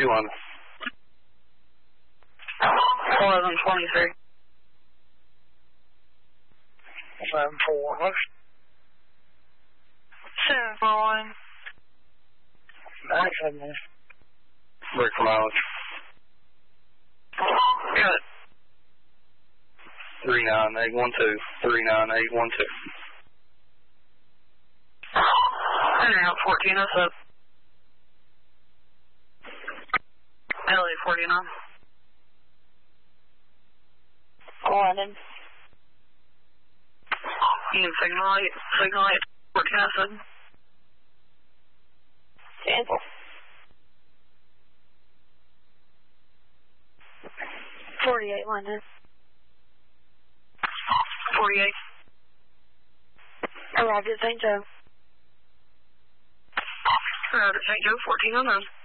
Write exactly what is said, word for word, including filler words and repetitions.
three one. eleven twenty-three. seven four one. seven four one. nine seven one. Break for mileage. Got it. three nine eight one two. three nine eight one two. Center out fourteen oh seven. L A forty-nine. London. Union signal eight. Signal eight. fourteen oh seven. Cancel. forty-eight London. forty-eight. Arrived at Saint Joe. Arrived at Saint Joe, fourteen oh nine.